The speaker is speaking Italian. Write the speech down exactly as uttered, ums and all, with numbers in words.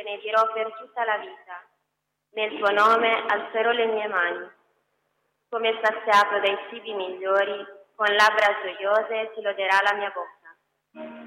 benedirò per tutta la vita. Nel tuo nome alzerò le mie mani. Come saziato dai cibi migliori, con labbra gioiose ti loderà la mia bocca.